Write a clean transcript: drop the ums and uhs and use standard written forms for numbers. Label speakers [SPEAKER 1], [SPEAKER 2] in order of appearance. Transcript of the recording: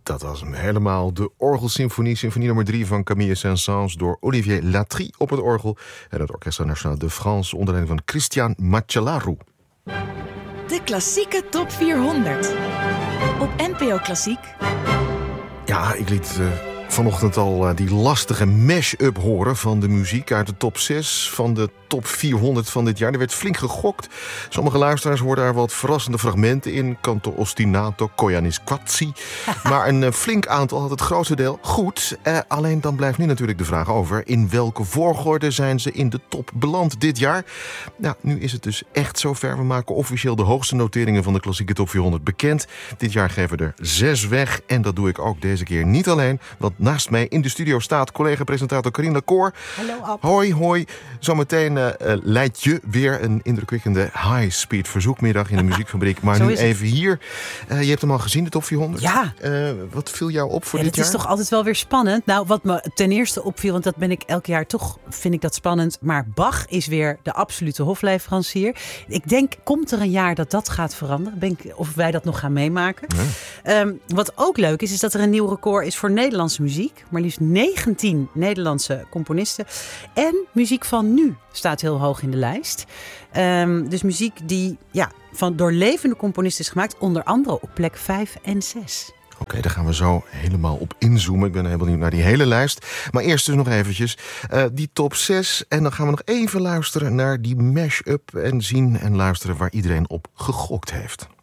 [SPEAKER 1] Dat was hem helemaal. De orgelsymfonie, symfonie nummer 3 van Camille Saint-Saëns door Olivier Latry op het orgel. En het Orchestre National de France onder leiding van Christian Macellaro.
[SPEAKER 2] De klassieke top 400 op NPO Klassiek.
[SPEAKER 1] Ja, ik liet vanochtend al die lastige mash-up horen van de muziek uit de top 6 van de top 400 van dit jaar. Er werd flink gegokt. Sommige luisteraars hoorden daar wat verrassende fragmenten in. Canto ostinato, Koyanis Quatsi. Maar een flink aantal had het grootste deel goed. Alleen dan blijft nu natuurlijk de vraag over: in welke volgorde zijn ze in de top beland dit jaar? Nou, nu is het dus echt zover. We maken officieel de hoogste noteringen van de klassieke top 400 bekend. Dit jaar geven we er 6 weg. En dat doe ik ook deze keer niet alleen. Want naast mij in de studio staat collega-presentator Carine Lacour.
[SPEAKER 3] Hallo Ab.
[SPEAKER 1] Hoi. Zometeen leidt je weer een indrukwekkende high-speed verzoekmiddag in de muziekfabriek. Maar nu even hier. Je hebt hem al gezien, de top 400.
[SPEAKER 3] Ja.
[SPEAKER 1] Wat viel jou op voor dit
[SPEAKER 3] jaar?
[SPEAKER 1] Het
[SPEAKER 3] is toch altijd wel weer spannend. Nou, wat me ten eerste opviel, want dat ben ik elk jaar toch, vind ik dat spannend. Maar Bach is weer de absolute hofleverancier. Ik denk, komt er een jaar dat gaat veranderen? Of wij dat nog gaan meemaken. Ja. Wat ook leuk is dat er een nieuw record is voor Nederlandse muziek. Maar liefst 19 Nederlandse componisten. En muziek van nu staat heel hoog in de lijst. Dus muziek die door levende componisten is gemaakt. Onder andere op plek 5 en 6.
[SPEAKER 1] Oké, daar gaan we zo helemaal op inzoomen. Ik ben heel benieuwd naar die hele lijst. Maar eerst dus nog eventjes die top 6. En dan gaan we nog even luisteren naar die mash-up. En zien en luisteren waar iedereen op gegokt heeft.